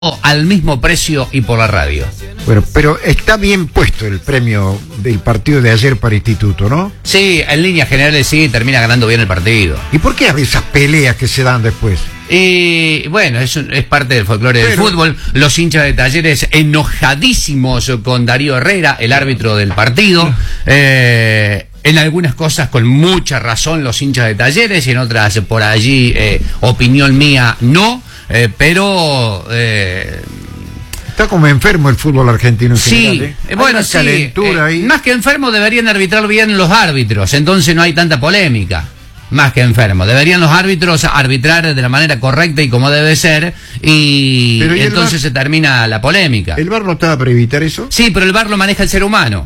al mismo precio y por la radio. Bueno, pero está bien puesto el premio del partido de ayer para Instituto, ¿no? Sí, en líneas generales sí, termina ganando bien el partido. ¿Y por qué hay esas peleas que se dan después? Y bueno, es parte del folclore del fútbol. Los hinchas de Talleres enojadísimos con Darío Herrera, el árbitro del partido. En algunas cosas con mucha razón los hinchas de Talleres, y en otras por allí, opinión mía, no. Pero está como enfermo el fútbol argentino en general, ¿eh? Bueno, sí, calentura ahí. Más que enfermo deberían arbitrar bien los árbitros, entonces no hay tanta polémica. Más que enfermo, deberían los árbitros arbitrar de la manera correcta y como debe ser, y entonces se termina la polémica. ¿El VAR no estaba para evitar eso? Sí, pero el VAR lo maneja el ser humano.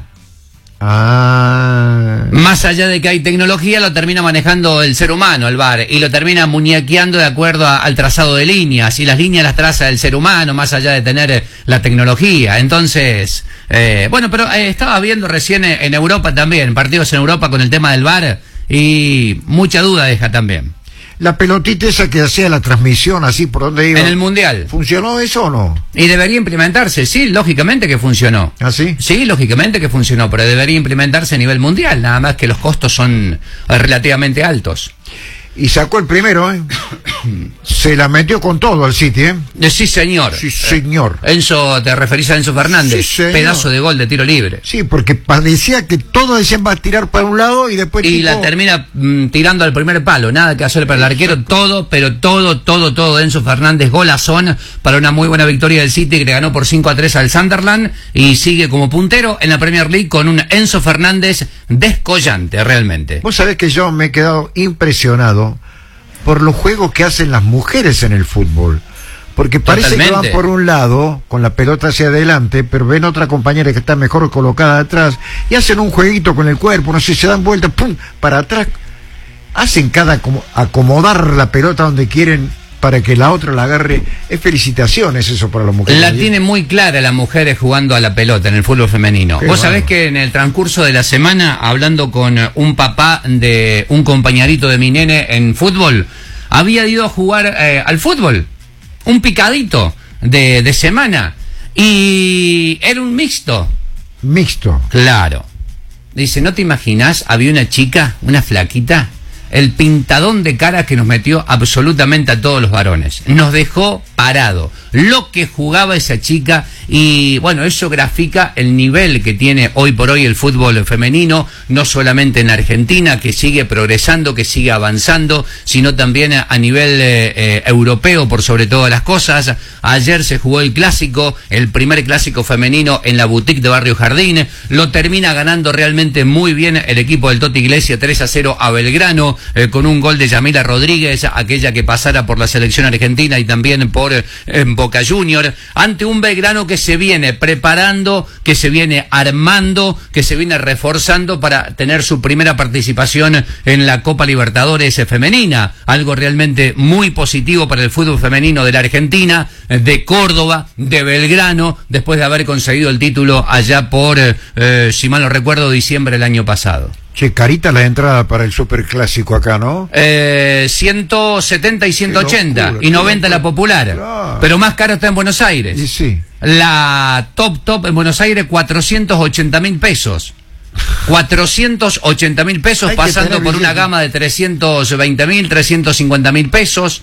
Ah. Más allá de que hay tecnología, lo termina manejando el ser humano, el VAR, y lo termina muñequeando de acuerdo al trazado de líneas, y las líneas las traza el ser humano, más allá de tener la tecnología. Entonces, bueno, pero estaba viendo recién en Europa también, partidos en Europa con el tema del VAR, y mucha duda deja también. La pelotita esa que hacía la transmisión así por donde iba. En el Mundial. ¿Funcionó eso o no? Y debería implementarse, sí, lógicamente que funcionó. ¿Ah, sí? Sí, lógicamente que funcionó, pero debería implementarse a nivel mundial, nada más que los costos son relativamente altos. Y sacó el primero, ¿eh? Se la metió con todo al City, ¿eh? Sí, señor. Sí, señor. Enzo, ¿te referís a Enzo Fernández? Sí, señor. Pedazo de gol de tiro libre. Sí, porque parecía que todos decían va a tirar para un lado y después... Y la termina tirando al primer palo, nada que hacer para el arquero, todo, pero todo Enzo Fernández, golazón para una muy buena victoria del City, que le ganó por 5-3 al Sunderland y sigue como puntero en la Premier League con un Enzo Fernández descollante, realmente. Vos sabés que yo me he quedado impresionado por los juegos que hacen las mujeres en el fútbol, porque parece Totalmente. que van por un lado con la pelota hacia adelante, pero ven otra compañera que está mejor colocada atrás y hacen un jueguito con el cuerpo, no sé, se dan vuelta, pum, para atrás, hacen acomodar la pelota donde quieren para que la otra la agarre. Es felicitaciones eso para las mujeres. La tiene muy clara las mujeres jugando a la pelota en el fútbol femenino. Vos sabés que en el transcurso de la semana, hablando con un papá de un compañerito de mi nene en fútbol, había ido a jugar al fútbol, un picadito de semana, y era un mixto. Mixto. Claro. Dice, ¿no te imaginás? Había una chica, una flaquita, el pintadón de cara que nos metió absolutamente a todos los varones. Nos dejó parado. Lo que jugaba esa chica, y bueno, eso grafica el nivel que tiene hoy por hoy el fútbol femenino, no solamente en Argentina, que sigue progresando, que sigue avanzando, sino también a nivel europeo, por sobre todas las cosas. Ayer se jugó el clásico, el primer clásico femenino en la boutique de Barrio Jardín. Lo termina ganando realmente muy bien el equipo del Toti Iglesias, 3-0 a Belgrano, con un gol de Yamila Rodríguez, aquella que pasara por la selección argentina y también por Boca Junior, ante un Belgrano que se viene preparando, que se viene armando, que se viene reforzando para tener su primera participación en la Copa Libertadores femenina, algo realmente muy positivo para el fútbol femenino de la Argentina, de Córdoba, de Belgrano, después de haber conseguido el título allá por, si mal no recuerdo, diciembre del año pasado. Che, carita la entrada para el superclásico acá, ¿no? 170 y 180, locura, y 90 la popular. Claro. Pero más caro está en Buenos Aires. Y sí. La top en Buenos Aires, 480.000 pesos. 480.000 pesos, pasando por una gama de 320.000, 350.000 pesos.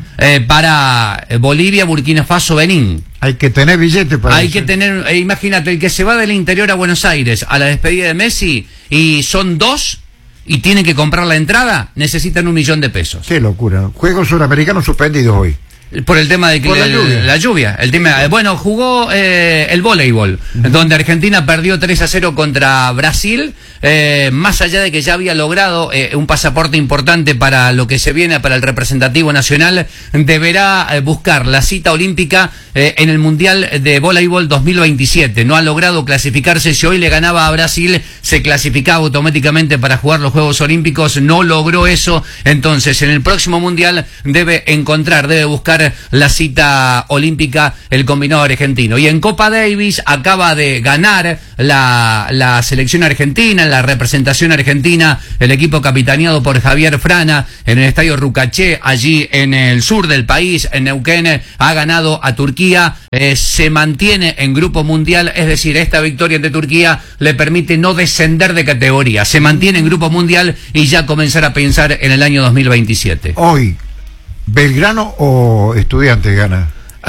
Para Bolivia, Burkina Faso, Benín. Hay que tener billetes para Hay eso. que tener, imagínate, el que se va del interior a Buenos Aires a la despedida de Messi y son dos y tienen que comprar la entrada, necesitan 1 millón de pesos. Qué locura. Juegos suramericanos suspendidos hoy. Por el tema de la lluvia. El tema, bueno, jugó el voleibol, donde Argentina perdió 3-0 contra Brasil, más allá de que ya había logrado un pasaporte importante para lo que se viene para el representativo nacional, deberá buscar la cita olímpica en el Mundial de Voleibol 2027. No ha logrado clasificarse. Si hoy le ganaba a Brasil, se clasificaba automáticamente para jugar los Juegos Olímpicos. No logró eso. Entonces, en el próximo Mundial debe buscar disputar la cita olímpica el combinado argentino. Y en Copa Davis acaba de ganar la selección argentina, la representación argentina, el equipo capitaneado por Javier Frana en el estadio Rucaché, allí en el sur del país, en Neuquén, ha ganado a Turquía, se mantiene en grupo mundial, es decir, esta victoria ante Turquía le permite no descender de categoría, se mantiene en grupo mundial y ya comenzar a pensar en el año 2027. Hoy, ¿Belgrano o Estudiantes gana?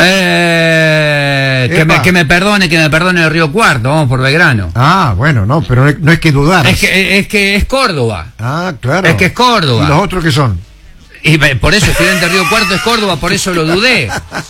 Que me perdone el Río Cuarto, vamos por Belgrano. Ah, bueno, no, pero no es que dudar. Es que es Córdoba. Ah, claro. Es que es Córdoba. ¿Y los otros qué son? Y por eso Estudiante Río Cuarto es Córdoba, por eso lo dudé,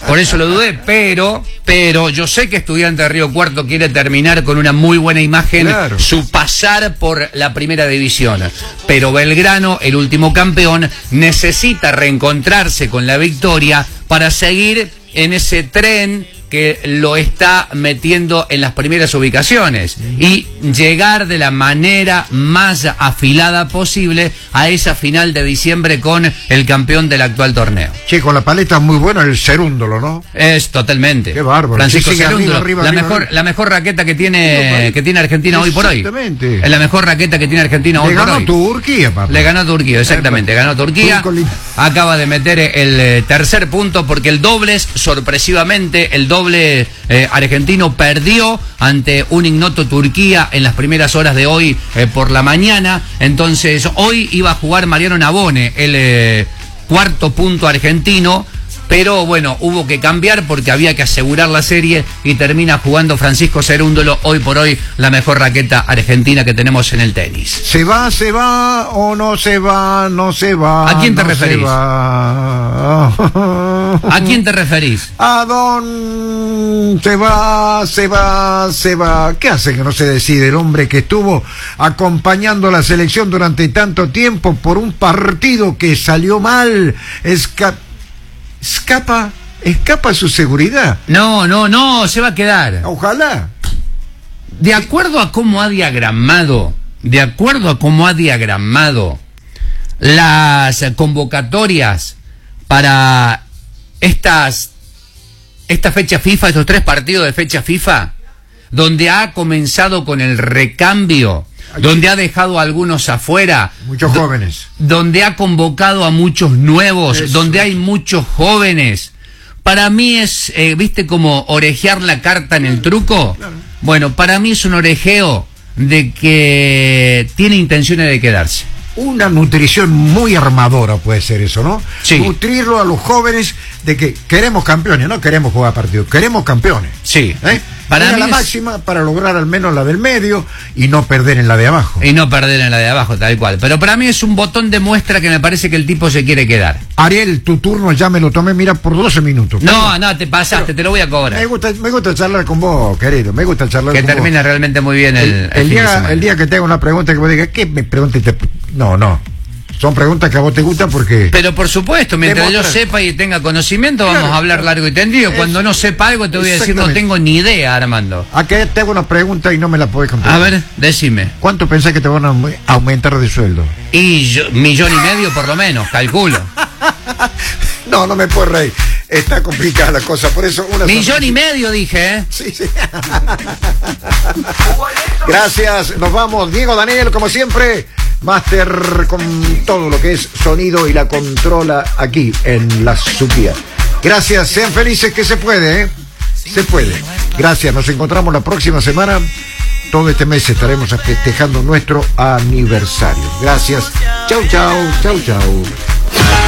pero yo sé que Estudiante Río Cuarto quiere terminar con una muy buena imagen, claro, su pasar por la primera división, pero Belgrano, el último campeón, necesita reencontrarse con la victoria para seguir en ese tren que lo está metiendo en las primeras ubicaciones y llegar de la manera más afilada posible a esa final de diciembre con el campeón del actual torneo. Che, con la paleta muy buena el Cerúndolo, ¿no? Es totalmente. Qué bárbaro. Francisco Cerúndolo, la mejor raqueta que tiene Argentina hoy por hoy. Exactamente. Es la mejor raqueta que tiene Argentina hoy por hoy. Le ganó Turquía, papá. Le ganó Turquía, exactamente. Ganó Turquía. Acaba de meter el tercer punto porque el dobles, sorpresivamente, el doble argentino perdió ante un ignoto Turquía en las primeras horas de hoy por la mañana. Entonces hoy iba a jugar Mariano Navone, el cuarto punto argentino, pero bueno, hubo que cambiar porque había que asegurar la serie y termina jugando Francisco Cerúndolo, hoy por hoy la mejor raqueta argentina que tenemos en el tenis. ¿Se va o no se va? No se va. ¿A quién te no referís? ¿A quién te referís? A don... Se va. ¿Qué hace que no se decide el hombre que estuvo acompañando a la selección durante tanto tiempo por un partido que salió mal? Escapa su seguridad. No, se va a quedar. Ojalá. De acuerdo a cómo ha diagramado las convocatorias para esta fecha FIFA, estos 3 partidos de fecha FIFA, donde ha comenzado con el recambio, donde ha dejado a algunos afuera, muchos jóvenes, donde ha convocado a muchos nuevos, eso, donde hay muchos jóvenes. Para mí es, ¿viste como orejear la carta en el truco? Claro. Bueno, para mí es un orejeo de que tiene intenciones de quedarse. Una nutrición muy armadora puede ser eso, ¿no? Sí. Nutrirlo a los jóvenes de que queremos campeones, no queremos jugar partidos, queremos campeones. Sí. Para mí la máxima para lograr al menos la del medio y no perder en la de abajo. Tal cual. Pero para mí es un botón de muestra que me parece que el tipo se quiere quedar. Ariel, tu turno ya me lo tomé, mira, por 12 minutos. No, te pasaste, te lo voy a cobrar. Me gusta charlar con vos, querido, me gusta charlar con vos. Que termina realmente muy bien el día que tenga una pregunta que vos digas, ¿qué me preguntes? No. Son preguntas que a vos te gustan porque... Pero por supuesto, mientras yo sepa y tenga conocimiento, vamos a hablar largo y tendido. Cuando no sepa algo te voy a decir, no tengo ni idea, Armando. Aquí te hago una pregunta y no me la podés contestar. A ver, decime. ¿Cuánto pensás que te van a aumentar de sueldo? Y 1,5 millones por lo menos, calculo. No me puedo reír. Está complicada la cosa, por eso... 1,5 millones dije, ¿eh? Sí. Gracias, nos vamos. Diego Daniel, como siempre, máster con todo lo que es sonido y la controla aquí en La Suquía. Gracias, sean felices que se puede, ¿eh? Se puede. Gracias, nos encontramos la próxima semana. Todo este mes estaremos festejando nuestro aniversario. Gracias. Chau.